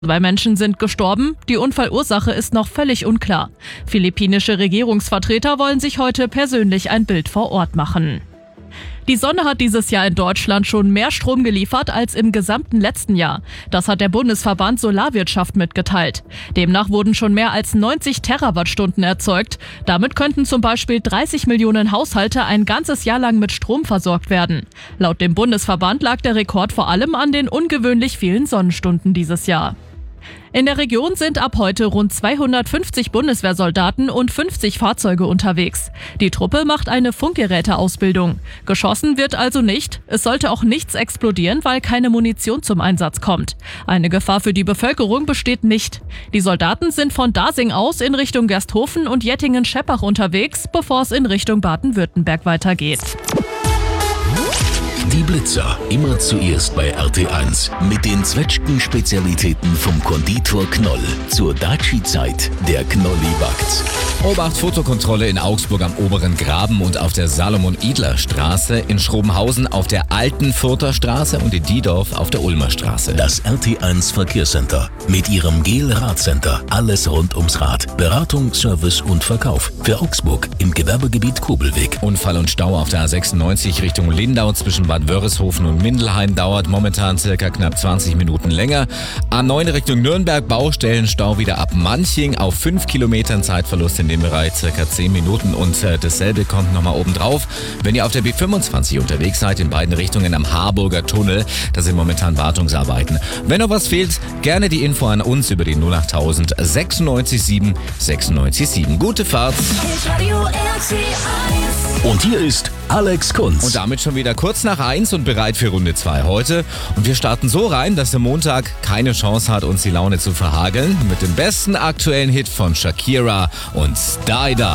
2 Menschen sind gestorben, die Unfallursache ist noch völlig unklar. Philippinische Regierungsvertreter wollen sich heute persönlich ein Bild vor Ort machen. Die Sonne hat dieses Jahr in Deutschland schon mehr Strom geliefert als im gesamten letzten Jahr. Das hat der Bundesverband Solarwirtschaft mitgeteilt. Demnach wurden schon mehr als 90 Terawattstunden erzeugt. Damit könnten zum Beispiel 30 Millionen Haushalte ein ganzes Jahr lang mit Strom versorgt werden. Laut dem Bundesverband lag der Rekord vor allem an den ungewöhnlich vielen Sonnenstunden dieses Jahr. In der Region sind ab heute rund 250 Bundeswehrsoldaten und 50 Fahrzeuge unterwegs. Die Truppe macht eine Funkgeräteausbildung. Geschossen wird also nicht. Es sollte auch nichts explodieren, weil keine Munition zum Einsatz kommt. Eine Gefahr für die Bevölkerung besteht nicht. Die Soldaten sind von Dasing aus in Richtung Gersthofen und Jettingen-Scheppach unterwegs, bevor es in Richtung Baden-Württemberg weitergeht. Die Blitzer, immer zuerst bei RT1 mit den Zwetschgen-Spezialitäten vom Konditor Knoll. Zur Daci-Zeit, der Knolli backt. Obacht, Fotokontrolle in Augsburg am Oberen Graben und auf der Salomon-Idler-Straße, in Schrobenhausen auf der Alten Furter Straße und in Diedorf auf der Ulmer Straße. Das RT1 Verkehrscenter mit ihrem GEL-Radcenter. Alles rund ums Rad. Beratung, Service und Verkauf. Für Augsburg im Gewerbegebiet Kobelweg. Unfall und Stau auf der A96 Richtung Lindau zwischen Bad Wörishofen und Mindelheim dauert momentan circa knapp 20 Minuten länger. A9 Richtung Nürnberg, Baustellenstau wieder ab Manching auf 5 Kilometern, Zeitverlust in dem Bereich circa 10 Minuten und dasselbe kommt nochmal oben drauf. Wenn ihr auf der B25 unterwegs seid, in beiden Richtungen am Harburger Tunnel, da sind momentan Wartungsarbeiten. Wenn noch was fehlt, gerne die Info an uns über die 08000 96 7 96 7. Gute Fahrt! Und hier ist Alex Kunz. Und damit schon wieder kurz nach 1 und bereit für Runde 2 heute. Und wir starten so rein, dass der Montag keine Chance hat, uns die Laune zu verhageln. Mit dem besten aktuellen Hit von Shakira und Die Die.